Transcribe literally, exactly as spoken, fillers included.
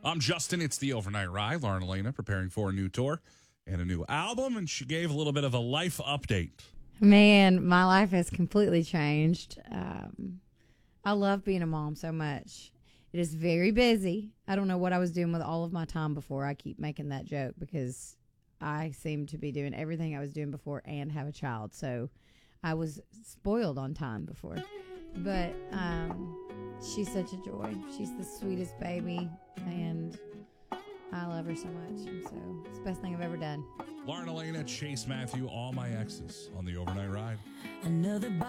I'm Justin. It's the Overnight Ride. Lauren Elena preparing for a new tour and a new album, and she gave a little bit of a life update. Man, my life has completely changed. Um, I love being a mom so much. It is very busy. I don't know what I was doing with all of my time before. I keep making that joke because I seem to be doing everything I was doing before and have a child. So I was spoiled on time before. But um, she's such a joy. She's the sweetest baby, and I love her so much. And so it's the best thing I've ever done. Lauren Elena, Chase Matthew, all my exes on the Overnight Ride. Another